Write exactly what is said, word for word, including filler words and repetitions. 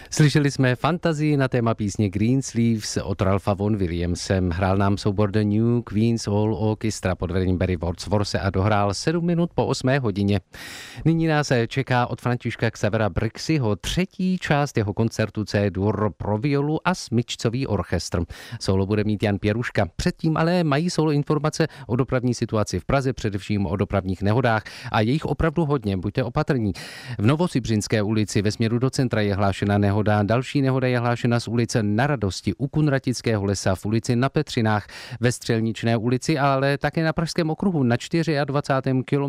Slyšeli jsme fantazii na téma písně Greensleeves od Ralpha Vaughan Williamsem. Hrál nám soubor The New Queen's Hall Orchestra pod vedením Barry Wordsworthe a dohrál sedm minut po osmé hodině. Nyní nás čeká od Františka Xavera Brixyho třetí část jeho koncertu C-dur pro violu a smyčcový orchestr. Solo bude mít Jan Pěruška. Předtím ale mají solo informace o dopravní situaci v Praze, především o dopravních nehodách a je jich opravdu hodně, buďte opatrní. V Novosibřinské ulici ve směru do centra je hlášena nehoda. Další nehoda je hlášena z ulice Na Radosti u Kunratického lesa, v ulici Na Petřinách, ve Střelničné ulici, ale také na Pražském okruhu na dvacátém čtvrtém kilometru